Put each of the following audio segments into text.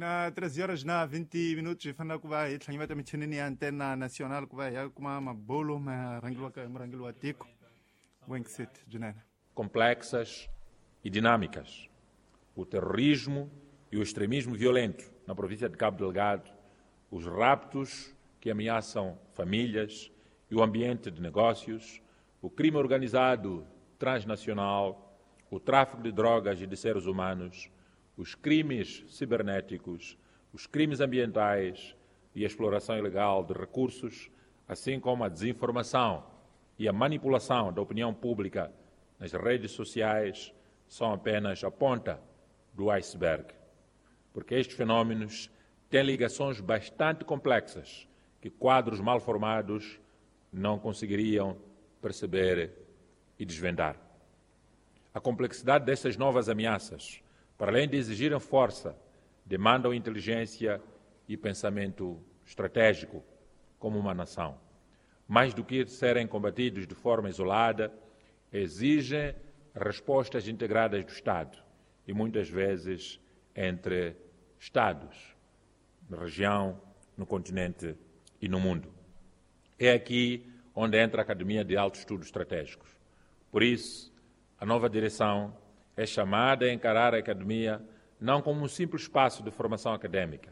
13 horas na 20 minutos fana kuba itlanyimata michinini ya antena nacional kuba ya kuma mabolo marangilwa tiko Wengsit Junena. Complexas e dinâmicas. O terrorismo e o extremismo violento na província de Cabo Delgado, os raptos que ameaçam famílias e o ambiente de negócios, o crime organizado transnacional, o tráfico de drogas e de seres humanos, os crimes cibernéticos, os crimes ambientais e a exploração ilegal de recursos, assim como a desinformação e a manipulação da opinião pública nas redes sociais, são apenas a ponta do iceberg. Porque estes fenómenos têm ligações bastante complexas que quadros mal formados não conseguiriam perceber e desvendar. A complexidade dessas novas ameaças, para além de exigirem força, demandam inteligência e pensamento estratégico como uma nação. Mais do que serem combatidos de forma isolada, exigem respostas integradas do Estado e muitas vezes entre Estados, na região, no continente e no mundo. É aqui onde entra a Academia de Altos Estudos Estratégicos. Por isso, a nova direção é chamada a encarar a Academia não como um simples espaço de formação académica.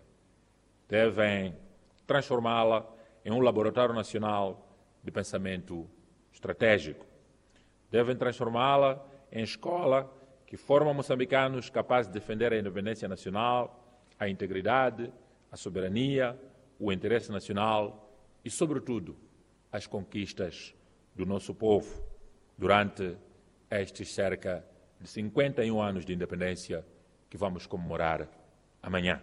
Devem transformá-la em um laboratório nacional de pensamento estratégico. Devem transformá-la em escola que forma moçambicanos capazes de defender a independência nacional, a integridade, a soberania, o interesse nacional e, sobretudo, as conquistas do nosso povo durante estes cerca de 51 anos de independência que vamos comemorar amanhã.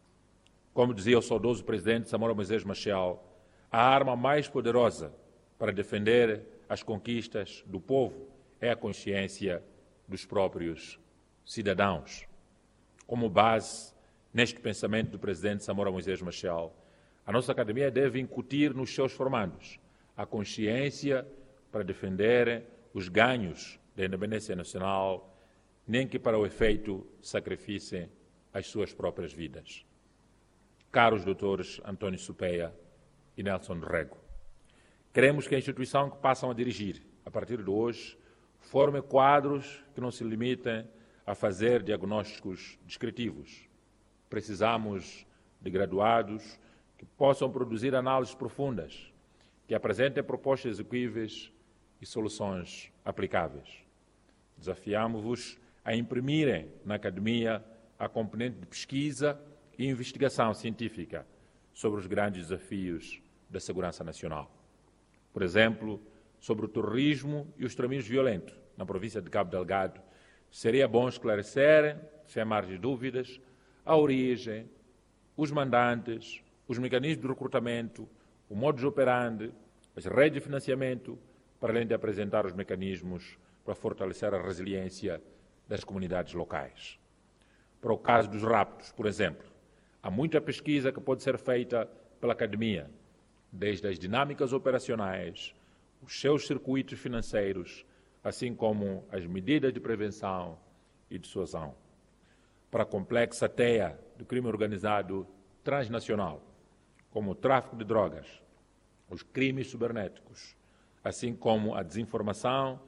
Como dizia o saudoso presidente Samora Moisés Machel, a arma mais poderosa para defender as conquistas do povo é a consciência dos próprios cidadãos. Como base neste pensamento do presidente Samora Moisés Machel, a nossa academia deve incutir nos seus formandos a consciência para defender os ganhos da independência nacional, nem que para o efeito sacrificem as suas próprias vidas. Caros doutores António Supeia e Nelson Rego, queremos que a instituição que passam a dirigir, a partir de hoje, forme quadros que não se limitem a fazer diagnósticos descritivos. Precisamos de graduados que possam produzir análises profundas, que apresentem propostas execuíveis e soluções aplicáveis. Desafiamos-vos a imprimirem na academia a componente de pesquisa e investigação científica sobre os grandes desafios da segurança nacional. Por exemplo, sobre o terrorismo e o extremismo violento na província de Cabo Delgado, seria bom esclarecer, sem margem de dúvidas, a origem, os mandantes, os mecanismos de recrutamento, o modus operandi, as redes de financiamento, para além de apresentar os mecanismos para fortalecer a resiliência das comunidades locais. Para o caso dos raptos, por exemplo, há muita pesquisa que pode ser feita pela academia, desde as dinâmicas operacionais, os seus circuitos financeiros, assim como as medidas de prevenção e dissuasão. Para a complexa teia do crime organizado transnacional, como o tráfico de drogas, os crimes cibernéticos, assim como a desinformação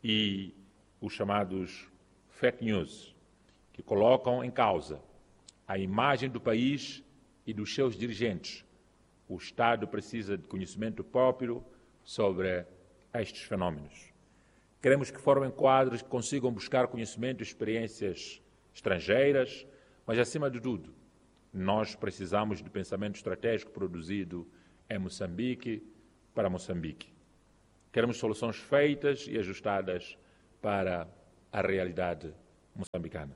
e os chamados fake news, que colocam em causa a imagem do país e dos seus dirigentes. O Estado precisa de conhecimento próprio sobre estes fenómenos. Queremos que formem quadros que consigam buscar conhecimento e experiências estrangeiras, mas, acima de tudo, nós precisamos de pensamento estratégico produzido em Moçambique para Moçambique. Queremos soluções feitas e ajustadas para a realidade moçambicana.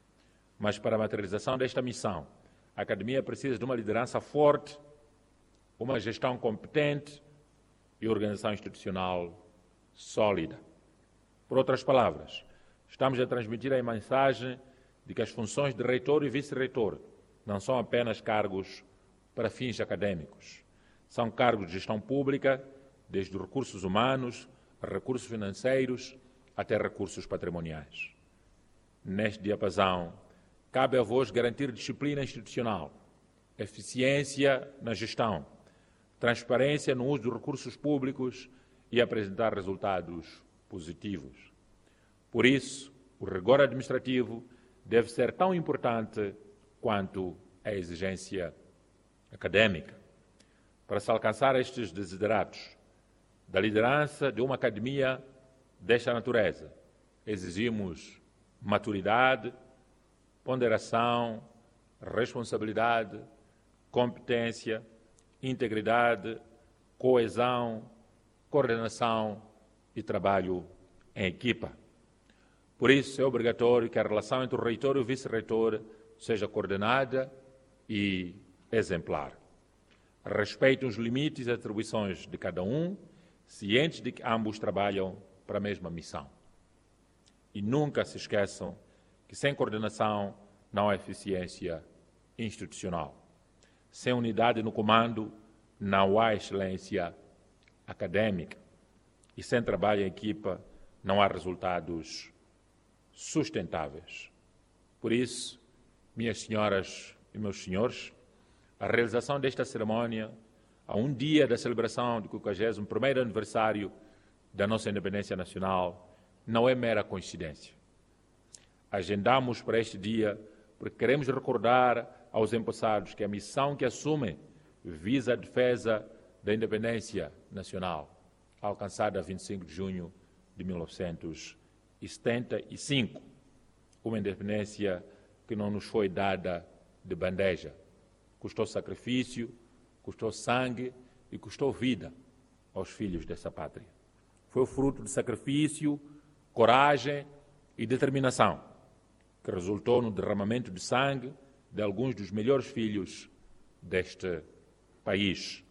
Mas para a materialização desta missão, a academia precisa de uma liderança forte, uma gestão competente e organização institucional sólida. Por outras palavras, estamos a transmitir a mensagem de que as funções de reitor e vice-reitor não são apenas cargos para fins acadêmicos. São cargos de gestão pública, desde recursos humanos, recursos financeiros, até recursos patrimoniais. Neste diapasão, cabe a vós garantir disciplina institucional, eficiência na gestão, transparência no uso dos recursos públicos e apresentar resultados positivos. Por isso, o rigor administrativo deve ser tão importante quanto a exigência académica. Para se alcançar estes desideratos da liderança de uma academia desta natureza, exigimos maturidade, ponderação, responsabilidade, competência, integridade, coesão, coordenação e trabalho em equipa. Por isso, é obrigatório que a relação entre o reitor e o vice-reitor seja coordenada e exemplar. Respeitem os limites e atribuições de cada um, cientes de que ambos trabalham para a mesma missão. E nunca se esqueçam que sem coordenação não há eficiência institucional. Sem unidade no comando não há excelência académica. E sem trabalho em equipa não há resultados sustentáveis. Por isso, minhas senhoras e meus senhores, a realização desta cerimônia, a um dia da celebração do 51º aniversário da nossa independência nacional, não é mera coincidência. Agendamos para este dia porque queremos recordar aos empossados que a missão que assumem visa a defesa da independência nacional, alcançada a 25 de junho de 1975, uma independência que não nos foi dada de bandeja. Custou sacrifício, custou sangue e custou vida aos filhos dessa pátria. Foi o fruto de sacrifício, coragem e determinação, que resultou no derramamento de sangue de alguns dos melhores filhos deste país.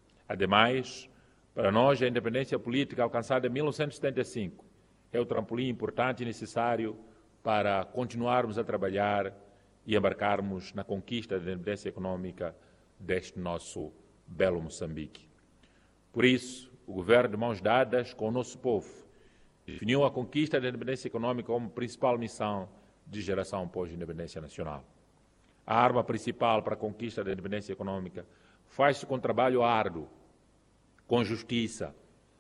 Ademais, para nós, a independência política alcançada em 1975 é o trampolim importante e necessário para continuarmos a trabalhar e embarcarmos na conquista da independência econômica deste nosso belo Moçambique. Por isso, o governo de mãos dadas com o nosso povo definiu a conquista da independência econômica como principal missão de geração pós-independência nacional. A arma principal para a conquista da independência econômica faz-se com trabalho árduo, com justiça,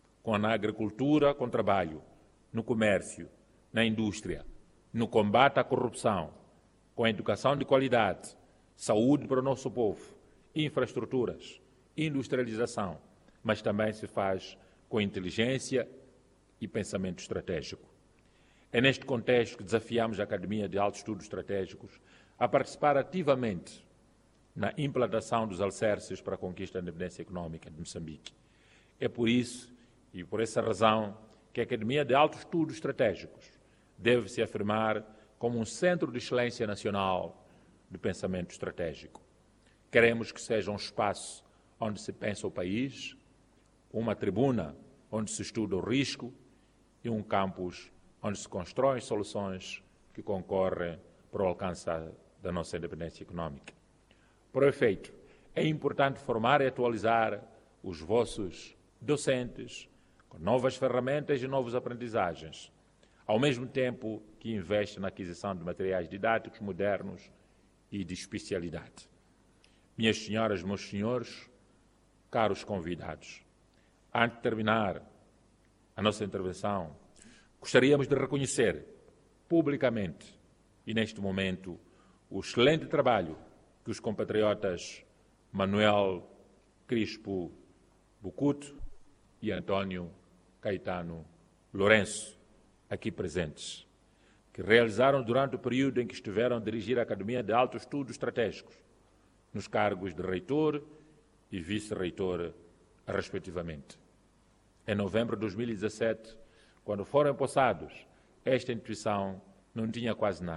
na agricultura, com trabalho, no comércio, na indústria, no combate à corrupção, com a educação de qualidade, saúde para o nosso povo, infraestruturas, industrialização, mas também se faz com inteligência e pensamento estratégico. É neste contexto que desafiamos a Academia de Altos Estudos Estratégicos a participar ativamente na implantação dos alicerces para a conquista da independência econômica de Moçambique. É por isso e por essa razão que a Academia de Altos Estudos Estratégicos deve se afirmar como um centro de excelência nacional de pensamento estratégico. Queremos que seja um espaço onde se pensa o país, uma tribuna onde se estuda o risco e um campus onde se constroem soluções que concorrem para o alcance da nossa independência econômica. Por efeito, é importante formar e atualizar os vossos docentes com novas ferramentas e novas aprendizagens, ao mesmo tempo que investe na aquisição de materiais didáticos modernos e de especialidade. Minhas senhoras e meus senhores, caros convidados, antes de terminar a nossa intervenção, gostaríamos de reconhecer publicamente e neste momento o excelente trabalho que os compatriotas Manuel Crispo Bucuto e António Caetano Lourenço, aqui presentes, que realizaram durante o período em que estiveram a dirigir a Academia de Altos Estudos Estratégicos, nos cargos de reitor e vice-reitor, respectivamente. Em novembro de 2017, quando foram empossados, esta instituição não tinha quase nada.